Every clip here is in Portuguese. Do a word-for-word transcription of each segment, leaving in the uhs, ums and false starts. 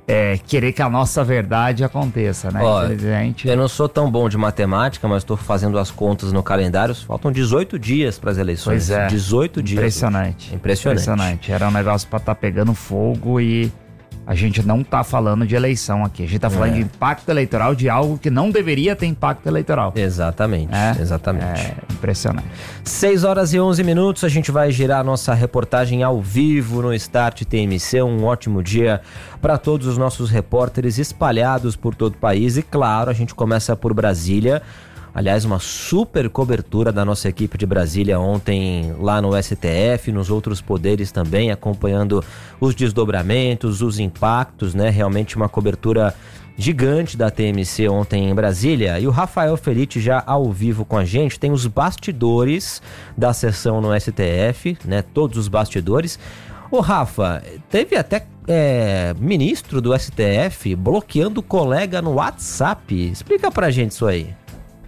é, querer que a nossa verdade aconteça, né? Ó, Infelizmente. Eu não sou tão bom de matemática, mas estou fazendo as contas no calendário. Faltam dezoito dias para as eleições. Pois é. dezoito dias. Impressionante. Impressionante. Impressionante. Era um negócio para estar tá pegando fogo e a gente não tá falando de eleição aqui. A gente tá falando É. de impacto eleitoral de algo que não deveria ter impacto eleitoral. Exatamente, É, exatamente. É impressionante. seis horas e onze minutos, a gente vai girar a nossa reportagem ao vivo no Start T M C. Um ótimo dia para todos os nossos repórteres espalhados por todo o país. E claro, a gente começa por Brasília. Aliás, uma super cobertura da nossa equipe de Brasília ontem lá no S T F, nos outros poderes também, acompanhando os desdobramentos, os impactos, né? Realmente uma cobertura gigante da T M C ontem em Brasília. E o Rafael Felitti já ao vivo com a gente, tem os bastidores da sessão no S T F, né? Todos os bastidores. Ô Rafa, teve até é, ministro do S T F bloqueando colega no WhatsApp. Explica pra gente isso aí.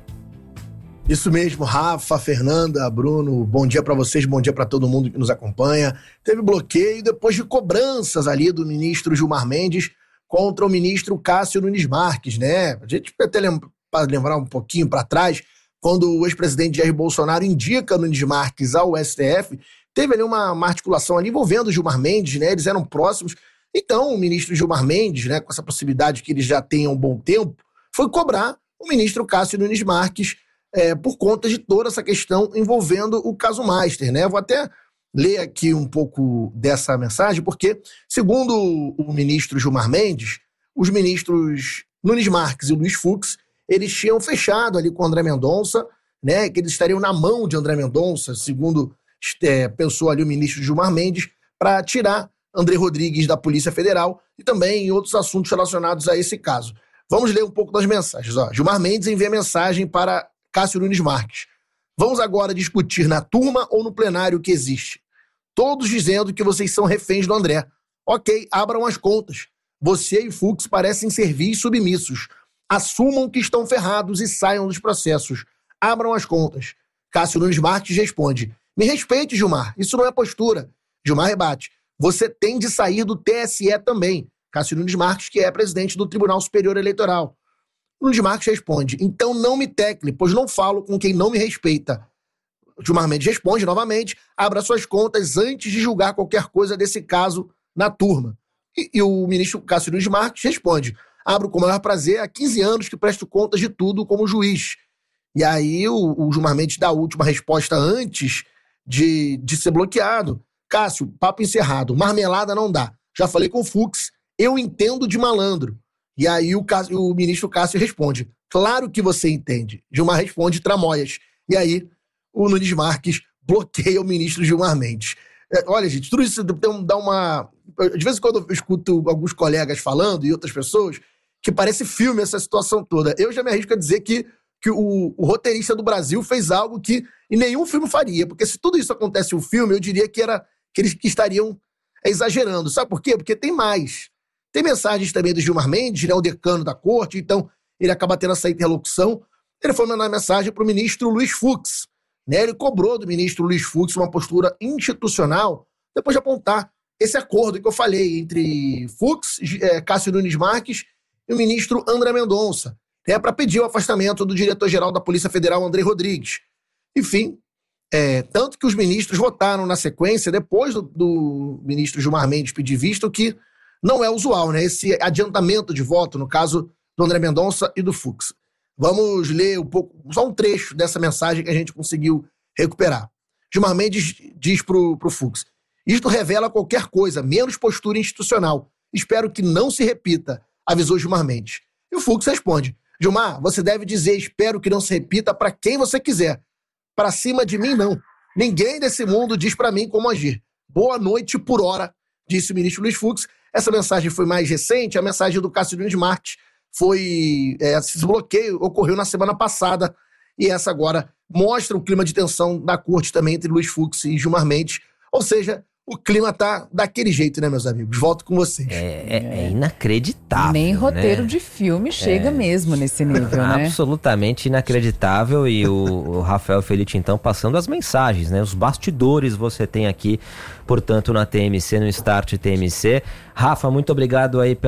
Isso mesmo, Rafa, Fernanda, Bruno, bom dia para vocês, bom dia para todo mundo que nos acompanha. Teve bloqueio depois de cobranças ali do ministro Gilmar Mendes contra o ministro Cássio Nunes Marques, né? A gente até lembra, para lembrar um pouquinho para trás, quando o ex-presidente Jair Bolsonaro indica Nunes Marques ao S T F, teve ali uma, uma articulação ali envolvendo o Gilmar Mendes, né? Eles eram próximos. Então, o ministro Gilmar Mendes, né, com essa possibilidade que eles já têm há um bom tempo, foi cobrar o ministro Cássio Nunes Marques É, por conta de toda essa questão envolvendo o caso Master, né? Vou até ler aqui um pouco dessa mensagem, porque, segundo o ministro Gilmar Mendes, os ministros Nunes Marques e Luiz Fux, eles tinham fechado ali com o André Mendonça, né? Que eles estariam na mão de André Mendonça, segundo é, pensou ali o ministro Gilmar Mendes, para tirar André Rodrigues da Polícia Federal e também em outros assuntos relacionados a esse caso. Vamos ler um pouco das mensagens. Ó. Gilmar Mendes envia mensagem para Cássio Nunes Marques. Vamos agora discutir na turma ou no plenário o que existe. Todos dizendo que vocês são reféns do André. Ok, abram as contas. Você e Fux parecem servis submissos. Assumam que estão ferrados e saiam dos processos. Abram as contas. Cássio Nunes Marques responde: me respeite, Gilmar, isso não é postura. Gilmar rebate: você tem de sair do T S E também. Cássio Nunes Marques, que é presidente do Tribunal Superior Eleitoral. Nunes Marques responde: então não me tecle, pois não falo com quem não me respeita. Gilmar Mendes responde novamente: abra suas contas antes de julgar qualquer coisa desse caso na turma. E, e o ministro Cássio Nunes Marques responde: abro com o maior prazer, há quinze anos que presto contas de tudo como juiz. E aí o, o Gilmar Mendes dá a última resposta antes de, de ser bloqueado. Cássio, papo encerrado, marmelada não dá. Já falei com o Fux, eu entendo de malandro. E aí o, Cássio, o ministro Cássio responde: claro que você entende. Gilmar responde: tramóias. E aí o Nunes Marques bloqueia o ministro Gilmar Mendes. É, olha, gente, tudo isso dá uma... De vez em quando eu escuto alguns colegas falando e outras pessoas que parece filme essa situação toda. Eu já me arrisco a dizer que, que o, o roteirista do Brasil fez algo que nenhum filme faria. Porque se tudo isso acontece em um filme, eu diria que, era, que eles que estariam exagerando. Sabe por quê? Porque tem mais. Tem mensagens também do Gilmar Mendes, né, o decano da corte, então ele acaba tendo essa interlocução. Ele foi mandar mensagem para o ministro Luiz Fux. Né, ele cobrou do ministro Luiz Fux uma postura institucional, depois de apontar esse acordo que eu falei entre Fux, é, Cássio Nunes Marques e o ministro André Mendonça, né, para pedir o afastamento do diretor-geral da Polícia Federal, André Rodrigues. Enfim, é, tanto que os ministros votaram na sequência, depois do, do ministro Gilmar Mendes pedir visto, que não é usual, né? Esse adiantamento de voto, no caso do André Mendonça e do Fux. Vamos ler um pouco, só um trecho dessa mensagem que a gente conseguiu recuperar. Gilmar Mendes diz pro, pro Fux: isto revela qualquer coisa, menos postura institucional. Espero que não se repita, avisou Gilmar Mendes. E o Fux responde: Gilmar, você deve dizer espero que não se repita para quem você quiser. Para cima de mim, não. Ninguém desse mundo diz para mim como agir. Boa noite por hora, disse o ministro Luiz Fux. Essa mensagem foi mais recente, a mensagem do Cássio Nunes Marques foi... É, esse bloqueio ocorreu na semana passada e essa agora mostra o clima de tensão da corte também entre Luiz Fux e Gilmar Mendes. Ou seja, o clima tá daquele jeito, né, meus amigos? Volto com vocês. É, é, é inacreditável. Nem roteiro né? de filme chega é. mesmo nesse nível, né? Absolutamente inacreditável. E o, o Rafael Felitti, então, passando as mensagens, né? Os bastidores você tem aqui, portanto, na T M C, no Start T M C. Rafa, muito obrigado aí